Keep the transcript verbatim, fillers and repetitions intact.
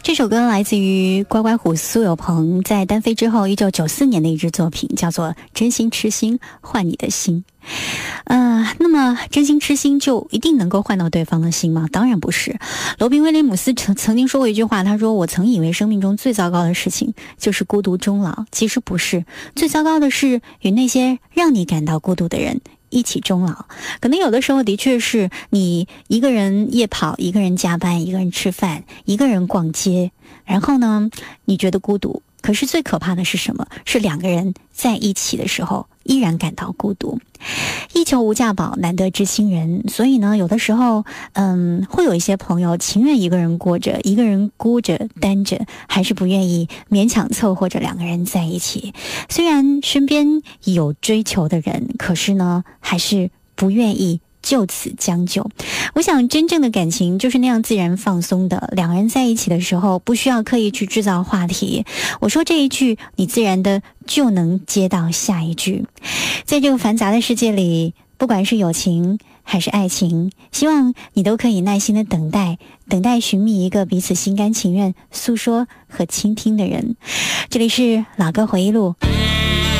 这首歌来自于乖乖虎苏有朋在单飞之后一九九四年的一支作品，叫做《真心痴心换你的心》。呃，那么真心痴心就一定能够换到对方的心吗？当然不是。罗宾威廉姆斯曾曾经说过一句话，他说：“我曾以为生命中最糟糕的事情就是孤独终老，其实不是，最糟糕的是与那些让你感到孤独的人一起终老。”可能有的时候的确是你一个人夜跑，一个人加班，一个人吃饭，一个人逛街，然后呢，你觉得孤独。可是最可怕的是什么？是两个人在一起的时候依然感到孤独。一求无价宝，难得知心人。所以呢，有的时候嗯，会有一些朋友情愿一个人过着，一个人孤着单着，还是不愿意勉强凑合着两个人在一起。虽然身边有追求的人，可是呢还是不愿意就此将就。我想真正的感情就是那样自然放松的，两个人在一起的时候不需要刻意去制造话题，我说这一句你自然的就能接到下一句。在这个繁杂的世界里，不管是友情还是爱情，希望你都可以耐心的等待，等待寻觅一个彼此心甘情愿诉说和倾听的人。这里是老歌回忆录。